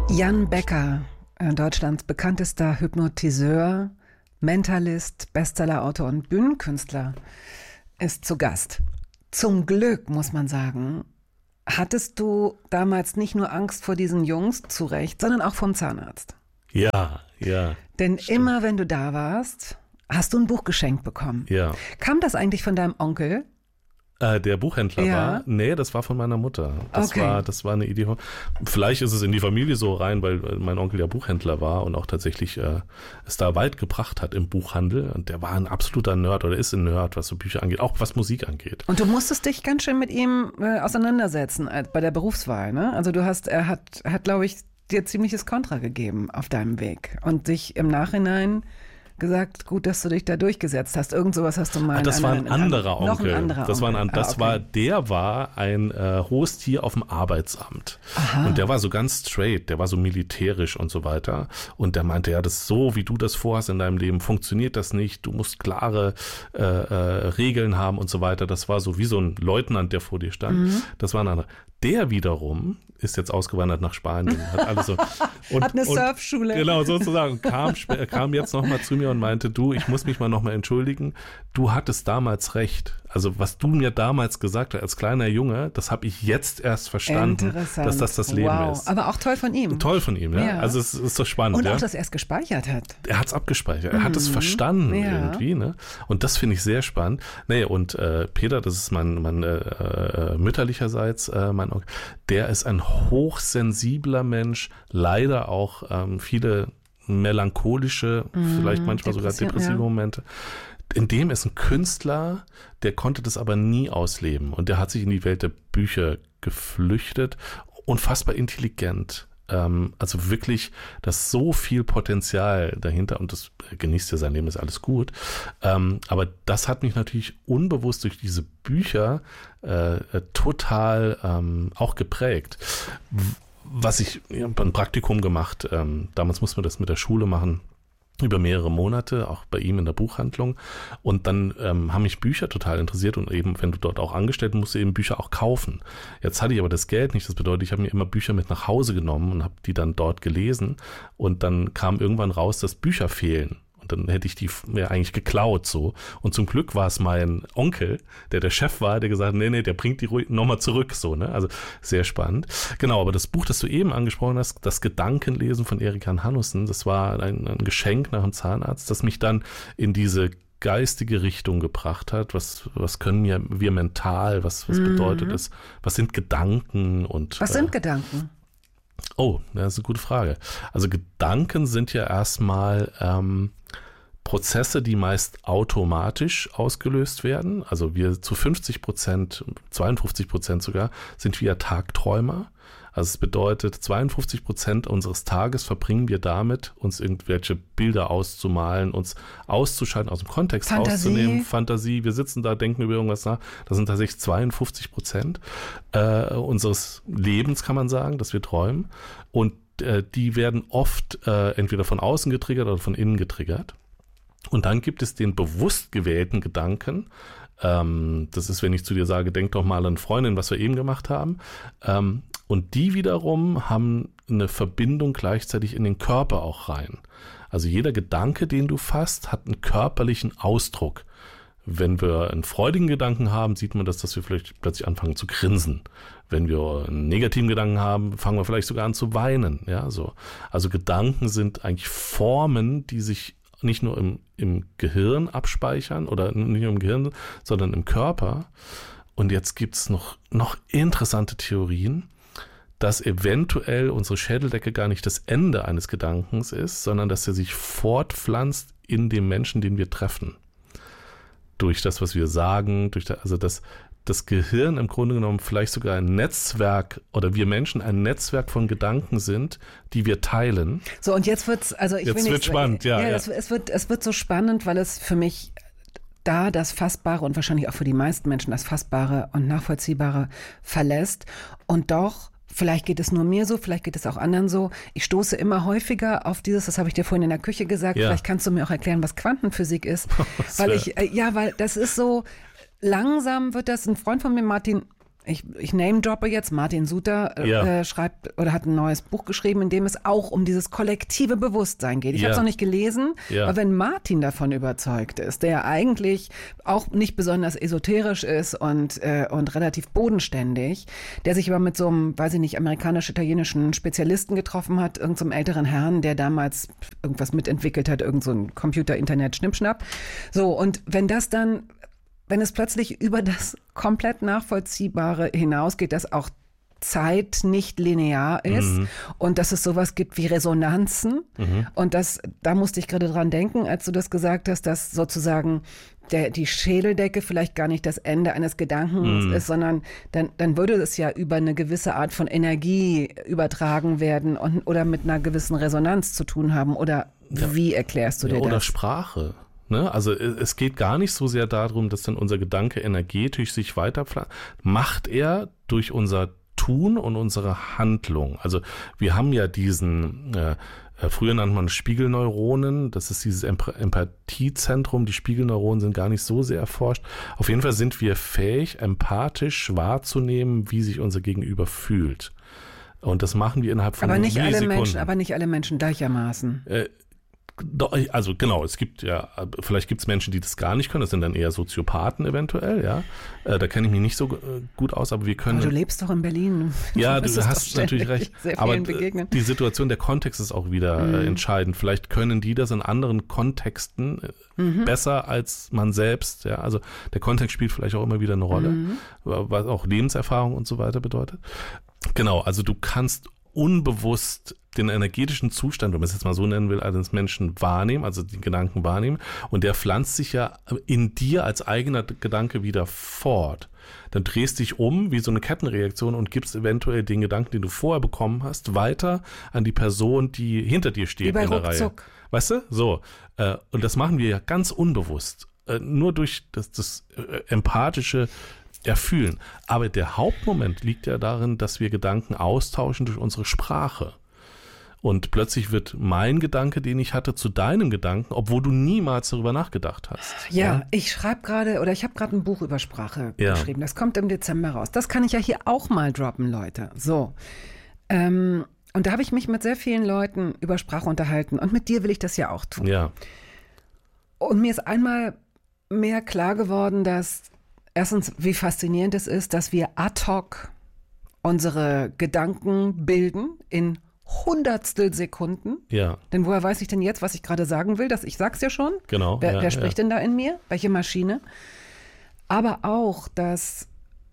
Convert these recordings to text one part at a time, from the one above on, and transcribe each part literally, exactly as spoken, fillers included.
Jan Becker, Deutschlands bekanntester Hypnotiseur, Mentalist, Bestsellerautor und Bühnenkünstler, ist zu Gast. Zum Glück, muss man sagen, hattest du damals nicht nur Angst vor diesen Jungs, zu Recht, sondern auch vom Zahnarzt. Ja, ja. Denn stimmt. Immer wenn du da warst, hast du ein Buch geschenkt bekommen. Ja. Kam das eigentlich von deinem Onkel? Äh, der Buchhändler Ja. war? Nee, das war von meiner Mutter. Das Okay. war, das war eine Idee. Vielleicht ist es in die Familie so rein, weil mein Onkel ja Buchhändler war und auch tatsächlich äh, es da weit gebracht hat im Buchhandel. Und der war ein absoluter Nerd oder ist ein Nerd, was so Bücher angeht, auch was Musik angeht. Und du musstest dich ganz schön mit ihm äh, auseinandersetzen äh, bei der Berufswahl, ne? Also du hast, er hat, hat, glaube ich, dir ziemliches Kontra gegeben auf deinem Weg und dich im Nachhinein gesagt, gut, dass du dich da durchgesetzt hast. Irgend sowas hast du mal. Ah, das in war anderen- ein anderer in einem- Onkel. Noch ein anderer das war ein, Onkel. an- das ah, okay. war, der war ein äh, hohes Tier auf dem Arbeitsamt. Aha. Und der war so ganz straight, der war so militärisch und so weiter. Und der meinte, ja, das ist so, wie du das vorhast in deinem Leben, funktioniert das nicht. Du musst klare äh, äh, Regeln haben und so weiter. Das war so wie so ein Leutnant, der vor dir stand. Mhm. Das war ein anderer. Der wiederum ist jetzt ausgewandert nach Spanien. Hat alles so. Und, Hat eine und, Surfschule. Genau, sozusagen. Kam, sp- kam jetzt nochmal zu mir und meinte, du, ich muss mich mal nochmal entschuldigen. Du hattest damals recht. Also was du mir damals gesagt hast als kleiner Junge, das habe ich jetzt erst verstanden, Interessant. dass das das Leben wow. ist. Aber auch toll von ihm. Toll von ihm, ja. Ja. Also es ist so spannend. Und ja. auch, dass er es gespeichert hat. Er hat es abgespeichert, er hat es verstanden Ja. irgendwie, ne? Und das finde ich sehr spannend. Nee, und äh, Peter, das ist mein, mein äh, äh, mütterlicherseits, äh, mein Onkel, der ist ein hochsensibler Mensch, leider auch ähm, viele melancholische, vielleicht manchmal sogar Depression, depressive ja. Momente. In dem ist ein Künstler, der konnte das aber nie ausleben und der hat sich in die Welt der Bücher geflüchtet, unfassbar intelligent. Ähm, also wirklich, da ist so viel Potenzial dahinter und das genießt ja sein Leben, ist alles gut. Ähm, aber das hat mich natürlich unbewusst durch diese Bücher äh, äh, total ähm, auch geprägt. Was ich, ich habe ein Praktikum gemacht, ähm, damals mussten wir das mit der Schule machen, über mehrere Monate, auch bei ihm in der Buchhandlung. Und dann ähm, haben mich Bücher total interessiert und eben, wenn du dort auch angestellt bist, musst du eben Bücher auch kaufen. Jetzt hatte ich aber das Geld nicht, das bedeutet, ich habe mir immer Bücher mit nach Hause genommen und habe die dann dort gelesen und dann kam irgendwann raus, dass Bücher fehlen. Und dann hätte ich die mir eigentlich geklaut so. Und zum Glück war es mein Onkel, der der Chef war, der gesagt hat, nee, nee, der bringt die ruhig nochmal zurück so, ne? Also sehr spannend. Genau, aber das Buch, das du eben angesprochen hast, das Gedankenlesen von Erik Hanussen, das war ein, ein Geschenk nach dem Zahnarzt, das mich dann in diese geistige Richtung gebracht hat. Was, was können wir, wir mental, was, was Mhm. bedeutet es? Was sind Gedanken und Was sind Gedanken? Oh, das ist eine gute Frage. Also Gedanken sind ja erstmal ähm, Prozesse, die meist automatisch ausgelöst werden. Also wir zu fünfzig Prozent, zweiundfünfzig Prozent sogar, sind wir Tagträumer. Also es bedeutet, zweiundfünfzig Prozent unseres Tages verbringen wir damit, uns irgendwelche Bilder auszumalen, uns auszuschalten, aus dem Kontext Fantasie. rauszunehmen. Fantasie, wir sitzen da, denken über irgendwas nach. Das sind tatsächlich zweiundfünfzig Prozent äh, unseres Lebens, kann man sagen, dass wir träumen. Und äh, die werden oft äh, entweder von außen getriggert oder von innen getriggert. Und dann gibt es den bewusst gewählten Gedanken. Ähm, das ist, wenn ich zu dir sage, denk doch mal an Freundin, was wir eben gemacht haben. Ähm, und die wiederum haben eine Verbindung gleichzeitig in den Körper auch rein. Also jeder Gedanke, den du fasst, hat einen körperlichen Ausdruck. Wenn wir einen freudigen Gedanken haben, sieht man das, dass wir vielleicht plötzlich anfangen zu grinsen. Wenn wir einen negativen Gedanken haben, fangen wir vielleicht sogar an zu weinen. Ja, so. Also Gedanken sind eigentlich Formen, die sich nicht nur im, im Gehirn abspeichern oder nicht nur im Gehirn, sondern im Körper. Und jetzt gibt es noch, noch interessante Theorien, dass eventuell unsere Schädeldecke gar nicht das Ende eines Gedankens ist, sondern dass er sich fortpflanzt in dem Menschen, den wir treffen. Durch das, was wir sagen, durch das, also das, das Gehirn im Grunde genommen vielleicht sogar ein Netzwerk oder wir Menschen ein Netzwerk von Gedanken sind, die wir teilen. So, und jetzt wird's, also ich Jetzt will nicht, wird spannend, ja, ja, ja. Es, es, wird, es wird so spannend, weil es für mich da das Fassbare und wahrscheinlich auch für die meisten Menschen das Fassbare und Nachvollziehbare verlässt. Und doch, vielleicht geht es nur mir so, vielleicht geht es auch anderen so. Ich stoße immer häufiger auf dieses, das habe ich dir vorhin in der Küche gesagt, Ja. vielleicht kannst du mir auch erklären, was Quantenphysik ist. Das weil wär- ich, äh, ja, weil das ist so, langsam wird das, ein Freund von mir, Martin Ich, ich name-droppe jetzt, Martin Suter äh, Ja. äh, schreibt oder hat ein neues Buch geschrieben, in dem es auch um dieses kollektive Bewusstsein geht. Ich Ja. habe es noch nicht gelesen, Ja. aber wenn Martin davon überzeugt ist, der eigentlich auch nicht besonders esoterisch ist und, äh, und relativ bodenständig, der sich aber mit so einem, weiß ich nicht, amerikanisch-italienischen Spezialisten getroffen hat, irgendeinem so älteren Herrn, der damals irgendwas mitentwickelt hat, irgend so ein Computer-Internet-Schnippschnapp. So, und wenn das dann wenn es plötzlich über das komplett Nachvollziehbare hinausgeht, dass auch Zeit nicht linear ist Mhm. und dass es sowas gibt wie Resonanzen. Mhm. Und das, da musste ich gerade dran denken, als du das gesagt hast, dass sozusagen der, die Schädeldecke vielleicht gar nicht das Ende eines Gedankens Mhm. ist, sondern dann, dann würde es ja über eine gewisse Art von Energie übertragen werden und, oder mit einer gewissen Resonanz zu tun haben. Oder Ja. wie erklärst du Ja, dir oder das? Sprache. Ne? Also es es geht gar nicht so sehr darum, dass dann unser Gedanke energetisch sich weiterpflanzt. Macht er durch unser Tun und unsere Handlung. Also wir haben ja diesen, äh, äh, früher nannte man Spiegelneuronen, das ist dieses Emp- Empathiezentrum. Die Spiegelneuronen sind gar nicht so sehr erforscht. Auf jeden Fall sind wir fähig, empathisch wahrzunehmen, wie sich unser Gegenüber fühlt. Und das machen wir innerhalb von Aber nicht alle Millisekunden. Menschen, aber nicht alle Menschen gleichermaßen. Äh, Doch, also genau, es gibt ja, vielleicht gibt es Menschen, die das gar nicht können, das sind dann eher Soziopathen eventuell, ja. Äh, da kenne ich mich nicht so äh, gut aus, aber wir können. Aber du lebst doch in Berlin. Ja, wirst du es doch hast natürlich ständig recht. Sehr Aber vielen d- begegnen. die Situation, der Kontext ist auch wieder Mhm. äh, entscheidend. Vielleicht können die das in anderen Kontexten äh, Mhm. besser als man selbst. Ja, also der Kontext spielt vielleicht auch immer wieder eine Rolle, Mhm. was auch Lebenserfahrung und so weiter bedeutet. Genau, also du kannst unbewusst den energetischen Zustand, wenn man es jetzt mal so nennen will, eines Menschen wahrnehmen, also den Gedanken wahrnehmen, und der pflanzt sich ja in dir als eigener Gedanke wieder fort. Dann drehst dich um wie so eine Kettenreaktion und gibst eventuell den Gedanken, den du vorher bekommen hast, weiter an die Person, die hinter dir steht Wie bei in der Reihe. Ruckzuck. Weißt du? So. Äh, und das machen wir ja ganz unbewusst. Äh, nur durch das, das äh, empathische Erfühlen. Aber der Hauptmoment liegt ja darin, dass wir Gedanken austauschen durch unsere Sprache. Und plötzlich wird mein Gedanke, den ich hatte, zu deinem Gedanken, obwohl du niemals darüber nachgedacht hast. Ja, ich schreibe gerade oder ich habe gerade ein Buch über Sprache Ja. geschrieben. Das kommt im Dezember raus. Das kann ich ja hier auch mal droppen, Leute. So. Ähm, und da habe ich mich mit sehr vielen Leuten über Sprache unterhalten. Und mit dir will ich das ja auch tun. Ja. Und mir ist einmal mehr klar geworden, dass erstens, wie faszinierend es ist, dass wir ad hoc unsere Gedanken bilden in Hundertstel Sekunden. Ja, Denn woher weiß ich denn jetzt, was ich gerade sagen will? Das, ich sag's ja schon. genau. Wer, ja, wer spricht ja. denn da in mir? Welche Maschine? Aber auch, dass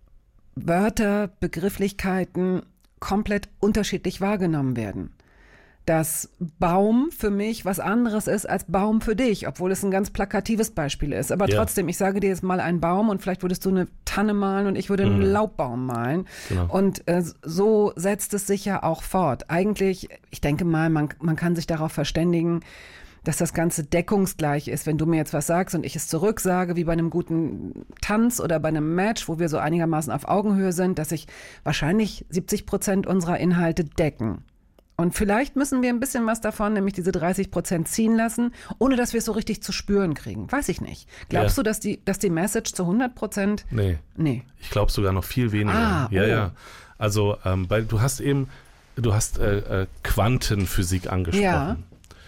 Wörter, Begrifflichkeiten komplett unterschiedlich wahrgenommen werden. Dass Baum für mich was anderes ist als Baum für dich, obwohl es ein ganz plakatives Beispiel ist. Aber Ja. trotzdem, ich sage dir jetzt mal einen Baum und vielleicht würdest du eine Tanne malen und ich würde einen Mhm. Laubbaum malen. Genau. Und äh, so setzt es sich ja auch fort. Eigentlich, ich denke mal, man, man kann sich darauf verständigen, dass das Ganze deckungsgleich ist, wenn du mir jetzt was sagst und ich es zurücksage, wie bei einem guten Tanz oder bei einem Match, wo wir so einigermaßen auf Augenhöhe sind, dass sich wahrscheinlich siebzig Prozent unserer Inhalte decken. Und vielleicht müssen wir ein bisschen was davon, nämlich diese dreißig Prozent ziehen lassen, ohne dass wir es so richtig zu spüren kriegen. Weiß ich nicht. Glaubst Ja. du, dass die, dass die Message zu hundert Prozent? Nee, Nee. ich glaube sogar noch viel weniger. Ah, ja, oh. ja. Also, ähm, weil du hast eben, du hast äh, äh, Quantenphysik angesprochen. Ja.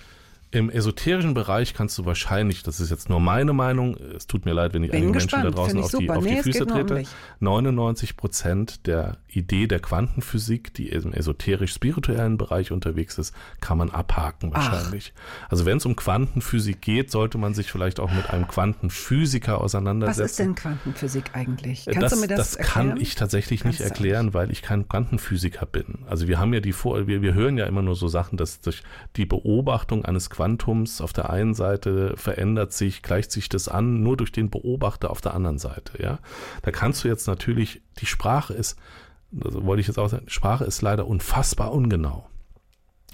Im esoterischen Bereich kannst du wahrscheinlich, das ist jetzt nur meine Meinung, es tut mir leid, wenn ich Bin einige gespannt, Menschen da draußen finde ich auf die, super. auf die Nee, es Füße geht nur um trete, dich. neunundneunzig Prozent der Idee der Quantenphysik, die im esoterisch-spirituellen Bereich unterwegs ist, kann man abhaken wahrscheinlich. Also wenn es um Quantenphysik geht, sollte man sich vielleicht auch mit einem Quantenphysiker auseinandersetzen. Was ist denn Quantenphysik eigentlich? Kannst das, du mir das, das kann erklären? ich tatsächlich Kannst nicht du erklären, weil ich kein Quantenphysiker bin. Also wir haben ja die Vor wir, wir hören ja immer nur so Sachen, dass durch die Beobachtung eines Quantums auf der einen Seite verändert sich, gleicht sich das an, nur durch den Beobachter auf der anderen Seite. Ja, da kannst du jetzt natürlich, die Sprache ist, also wollte ich jetzt auch sagen, Sprache ist leider unfassbar ungenau.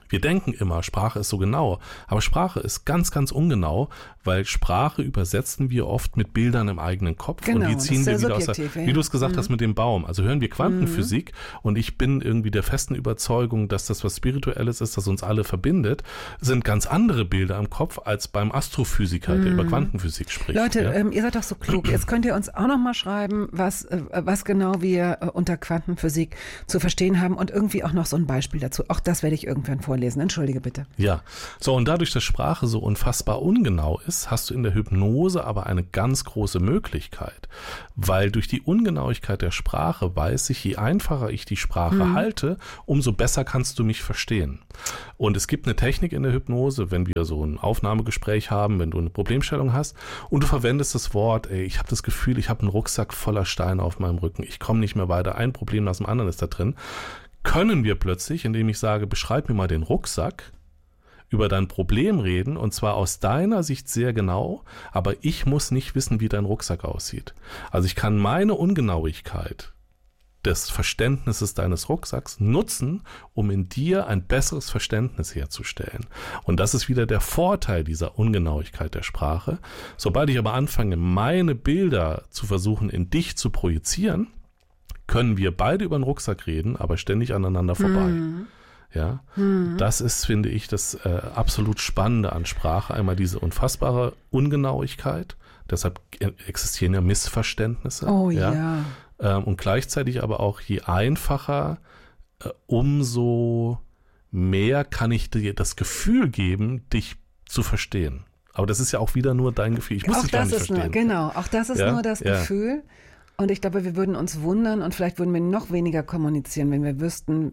Wir denken immer, Sprache ist so genau, aber Sprache ist ganz, ganz ungenau, weil Sprache übersetzen wir oft mit Bildern im eigenen Kopf genau, und die ziehen wir wieder aus der, ja. wie du es gesagt mhm. hast mit dem Baum. Also hören wir Quantenphysik mhm. und ich bin irgendwie der festen Überzeugung, dass das was Spirituelles ist, das uns alle verbindet, sind ganz andere Bilder im Kopf als beim Astrophysiker, mhm. der über Quantenphysik spricht. Leute, ja? ähm, ihr seid doch so klug. Jetzt könnt ihr uns auch noch mal schreiben, was, äh, was genau wir äh, unter Quantenphysik zu verstehen haben und irgendwie auch noch so ein Beispiel dazu. Auch das werde ich irgendwann vorlesen. Entschuldige bitte. Ja, so und dadurch, dass Sprache so unfassbar ungenau ist, hast du in der Hypnose aber eine ganz große Möglichkeit, weil durch die Ungenauigkeit der Sprache weiß ich, je einfacher ich die Sprache hm. halte, umso besser kannst du mich verstehen. Und es gibt eine Technik in der Hypnose, wenn wir so ein Aufnahmegespräch haben, wenn du eine Problemstellung hast und du verwendest das Wort, ey, ich habe das Gefühl, ich habe einen Rucksack voller Steine auf meinem Rücken, ich komme nicht mehr weiter, ein Problem nach dem anderen ist da drin, können wir plötzlich, indem ich sage, beschreib mir mal den Rucksack, über dein Problem reden und zwar aus deiner Sicht sehr genau, aber ich muss nicht wissen, wie dein Rucksack aussieht. Also ich kann meine Ungenauigkeit des Verständnisses deines Rucksacks nutzen, um in dir ein besseres Verständnis herzustellen. Und das ist wieder der Vorteil dieser Ungenauigkeit der Sprache. Sobald ich aber anfange, meine Bilder zu versuchen, in dich zu projizieren, können wir beide über den Rucksack reden, aber ständig aneinander vorbei. Mhm. Ja, mhm. Das ist, finde ich, das äh, absolut Spannende an Sprache. Einmal diese unfassbare Ungenauigkeit, deshalb existieren ja Missverständnisse. Oh ja. ja. Ähm, und gleichzeitig aber auch, je einfacher, äh, umso mehr kann ich dir das Gefühl geben, dich zu verstehen. Aber das ist ja auch wieder nur dein Gefühl. Ich muss auch dich gar nicht ist verstehen. Nur, genau, auch das ist ja? nur das ja. Gefühl. Und ich glaube, wir würden uns wundern und vielleicht würden wir noch weniger kommunizieren, wenn wir wüssten,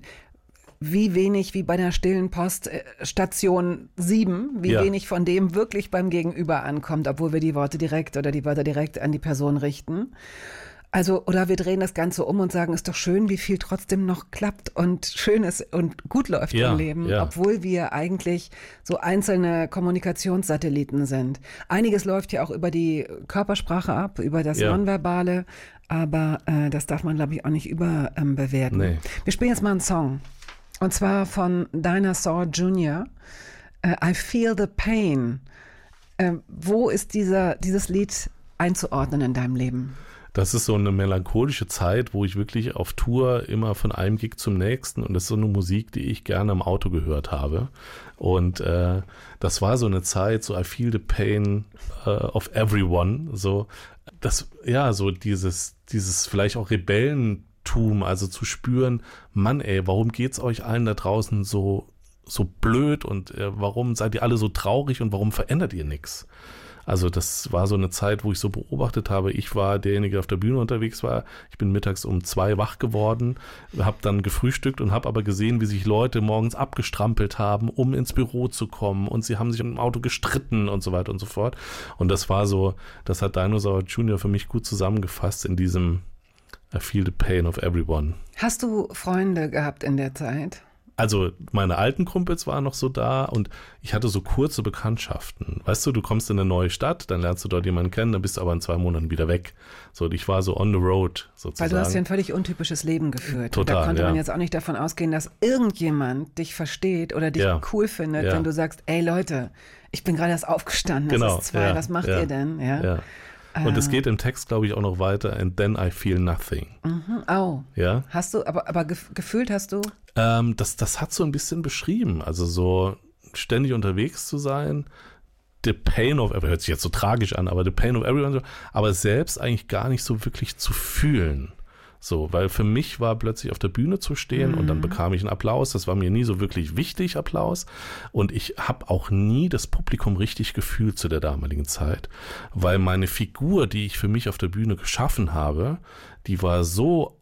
wie wenig, wie bei der stillen Post äh, Station sieben, wie ja. wenig von dem wirklich beim Gegenüber ankommt, obwohl wir die Worte direkt oder die Wörter direkt an die Person richten. Also, oder wir drehen das Ganze um und sagen, ist doch schön, wie viel trotzdem noch klappt und schön ist und gut läuft ja, im Leben, ja. obwohl wir eigentlich so einzelne Kommunikationssatelliten sind. Einiges läuft ja auch über die Körpersprache ab, über das ja. Nonverbale, aber äh, das darf man, glaube ich, auch nicht überbewerten. Ähm, nee. Wir spielen jetzt mal einen Song. Und zwar von Dinosaur Junior Uh, I Feel the Pain. Uh, wo ist dieser, dieses Lied einzuordnen in deinem Leben? Das ist so eine melancholische Zeit, wo ich wirklich auf Tour immer von einem Gig zum nächsten und das ist so eine Musik, die ich gerne im Auto gehört habe. Und äh, das war so eine Zeit, so I feel the pain uh, of everyone. So, das, ja, so dieses, dieses vielleicht auch Rebellentum, also zu spüren, Mann ey, warum geht's euch allen da draußen so, so blöd und äh, warum seid ihr alle so traurig und warum verändert ihr nichts? Also das war so eine Zeit, wo ich so beobachtet habe, ich war derjenige, der auf der Bühne unterwegs war. Ich bin mittags um zwei wach geworden, habe dann gefrühstückt und habe aber gesehen, wie sich Leute morgens abgestrampelt haben, um ins Büro zu kommen und sie haben sich im Auto gestritten und so weiter und so fort. Und das war so, das hat Dinosaur Junior für mich gut zusammengefasst in diesem I feel the pain of everyone. Hast du Freunde gehabt in der Zeit? Also meine alten Kumpels waren noch so da und ich hatte so kurze Bekanntschaften. Weißt du, du kommst in eine neue Stadt, dann lernst du dort jemanden kennen, dann bist du aber in zwei Monaten wieder weg. So, ich war so on the road sozusagen. Weil du hast ja ein völlig untypisches Leben geführt. Total, da konnte ja. man jetzt auch nicht davon ausgehen, dass irgendjemand dich versteht oder dich ja. cool findet, ja. wenn du sagst, ey Leute, ich bin gerade erst aufgestanden, genau. es ist zwei, ja. was macht ja. ihr denn? Ja. ja. Und es geht im Text, glaube ich, auch noch weiter. And then I feel nothing. Mhm. Oh. Ja. Hast du, aber, aber gefühlt hast du? Ähm, das, das hat so ein bisschen beschrieben. Also so ständig unterwegs zu sein. The pain of everyone. Hört sich jetzt so tragisch an, aber the pain of everyone. Aber selbst eigentlich gar nicht so wirklich zu fühlen. So, weil für mich war plötzlich auf der Bühne zu stehen mhm. und dann bekam ich einen Applaus. Das war mir nie so wirklich wichtig, Applaus. Und ich habe auch nie das Publikum richtig gefühlt zu der damaligen Zeit, weil meine Figur, die ich für mich auf der Bühne geschaffen habe, die war so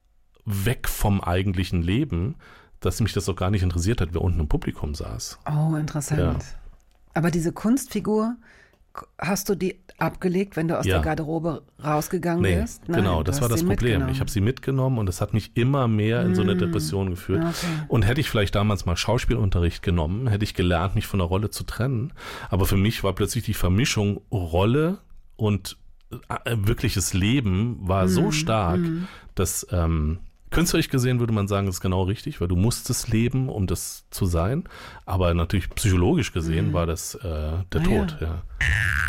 weg vom eigentlichen Leben, dass mich das auch gar nicht interessiert hat, wer unten im Publikum saß. Oh, interessant. Ja. Aber diese Kunstfigur, hast du die abgelegt, wenn du aus ja. der Garderobe rausgegangen nee, bist? Nein, genau, das war das Problem. Ich habe sie mitgenommen und das hat mich immer mehr in so eine Depression geführt. Okay. Und hätte ich vielleicht damals mal Schauspielunterricht genommen, hätte ich gelernt, mich von der Rolle zu trennen. Aber für mich war plötzlich die Vermischung Rolle und äh, wirkliches Leben war mm, so stark, mm. dass ähm, Künstlerisch gesehen würde man sagen, das ist genau richtig, weil du musstest leben, um das zu sein. Aber natürlich psychologisch gesehen mhm. war das äh, der ah, Tod. Ja. Ja.